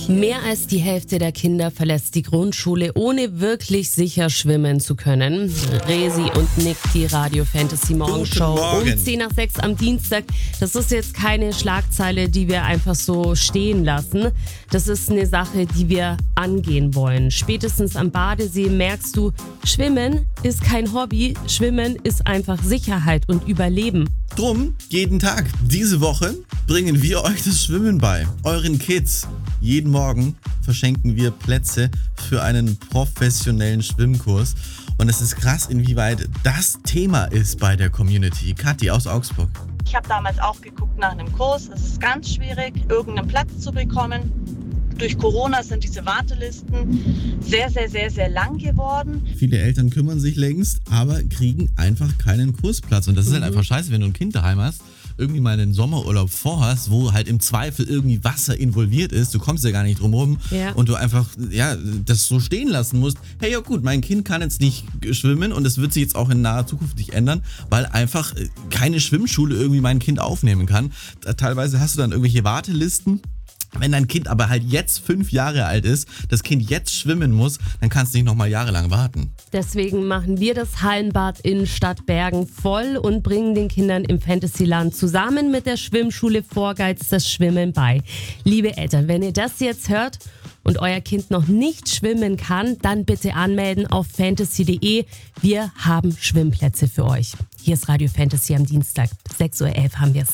Mehr als die Hälfte der Kinder verlässt die Grundschule, ohne wirklich sicher schwimmen zu können. Resi und Nick, die Radio Fantasy Morgenshow um 10 nach 6 am Dienstag. Das ist jetzt keine Schlagzeile, die wir einfach so stehen lassen. Das ist eine Sache, die wir angehen wollen. Spätestens am Badesee merkst du, Schwimmen ist kein Hobby. Schwimmen ist einfach Sicherheit und Überleben. Drum, jeden Tag, diese Woche, bringen wir euch das Schwimmen bei. Euren Kids. Jeden Morgen verschenken wir Plätze für einen professionellen Schwimmkurs. Und es ist krass, inwieweit das Thema ist bei der Community. Kathi aus Augsburg. Ich habe damals auch geguckt nach einem Kurs. Es ist ganz schwierig, irgendeinen Platz zu bekommen. Durch Corona sind diese Wartelisten sehr, sehr, sehr, sehr lang geworden. Viele Eltern kümmern sich längst, aber kriegen einfach keinen Kursplatz. Und das ist halt einfach scheiße, wenn du ein Kind daheim hast, irgendwie mal einen Sommerurlaub vorhast, wo halt im Zweifel irgendwie Wasser involviert ist. Du kommst ja gar nicht drum rum und du einfach das so stehen lassen musst. Hey, ja gut, mein Kind kann jetzt nicht schwimmen und das wird sich jetzt auch in naher Zukunft nicht ändern, weil einfach keine Schwimmschule irgendwie mein Kind aufnehmen kann. Teilweise hast du dann irgendwelche Wartelisten. Wenn dein Kind aber halt jetzt 5 Jahre alt ist, das Kind jetzt schwimmen muss, dann kannst du nicht nochmal jahrelang warten. Deswegen machen wir das Hallenbad in Stadtbergen voll und bringen den Kindern im Fantasyland zusammen mit der Schwimmschule Vorgeiz das Schwimmen bei. Liebe Eltern, wenn ihr das jetzt hört und euer Kind noch nicht schwimmen kann, dann bitte anmelden auf fantasy.de. Wir haben Schwimmplätze für euch. Hier ist Radio Fantasy am Dienstag. 6:11 Uhr haben wir es.